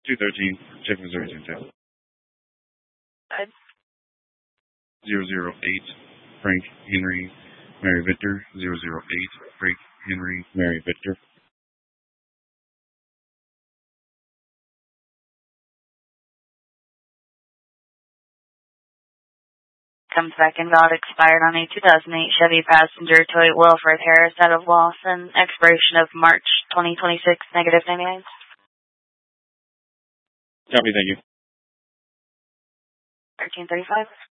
213, check Missouri 1010. 008, Frank Henry Mary Victor. 008, Frank Henry Mary Victor. Comes back invalid, expired on a 2008 Chevy Passenger to a Wilfred Harris out of Lawson. Expiration of March 2026, negative 99. Copy, thank you. 1335.